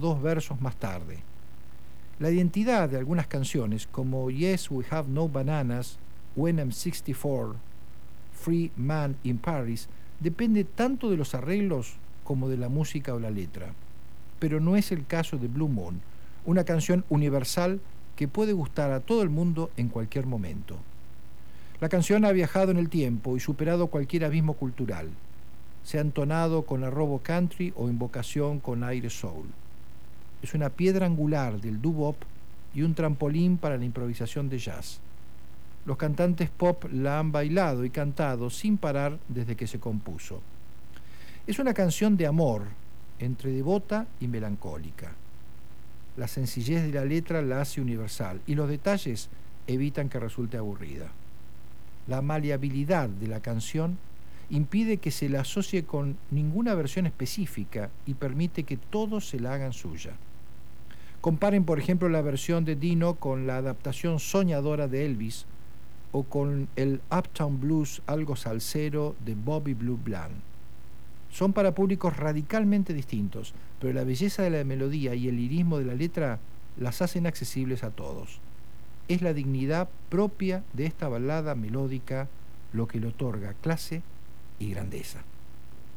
2 versos más tarde. La identidad de algunas canciones, como Yes, We Have No Bananas, When I'm 64, Free Man in Paris, depende tanto de los arreglos como de la música o la letra. Pero no es el caso de Blue Moon, una canción universal que puede gustar a todo el mundo en cualquier momento. La canción ha viajado en el tiempo y superado cualquier abismo cultural. Se ha entonado con arrobo country o invocación con aire soul. Es una piedra angular del doo-wop y un trampolín para la improvisación de jazz. Los cantantes pop la han bailado y cantado sin parar desde que se compuso. Es una canción de amor, entre devota y melancólica. La sencillez de la letra la hace universal y los detalles evitan que resulte aburrida. La maleabilidad de la canción impide que se la asocie con ninguna versión específica y permite que todos se la hagan suya. Comparen, por ejemplo, la versión de Dino con la adaptación soñadora de Elvis o con el Uptown Blues algo salsero de Bobby Blue Bland. Son para públicos radicalmente distintos, pero la belleza de la melodía y el lirismo de la letra las hacen accesibles a todos. Es la dignidad propia de esta balada melódica lo que le otorga clase y grandeza.